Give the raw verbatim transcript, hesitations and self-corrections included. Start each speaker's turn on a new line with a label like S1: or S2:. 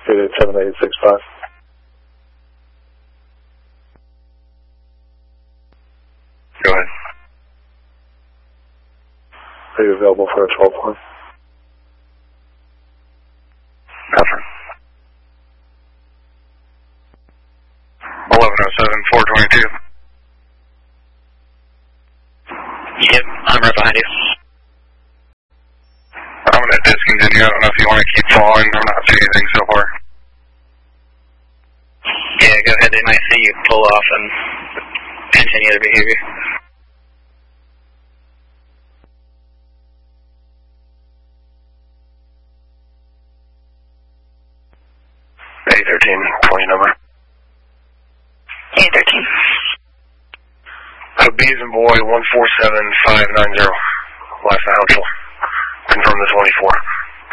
S1: eight eight seven eight six five.
S2: Go ahead.
S1: Are you available for a twelve one?
S2: Cover. eleven oh seven, four twenty-two.
S3: Yep, I'm right behind you.
S2: I'm going to discontinue. I don't know if you want to keep following. I'm not seeing anything so far.
S3: Yeah, go ahead. They might see you pull off and continue the behavior.
S2: A thirteen, twenty number.
S3: A thirteen.
S2: Bees and Boy, one four seven five nine zero. Last Council. Confirm the twenty-four.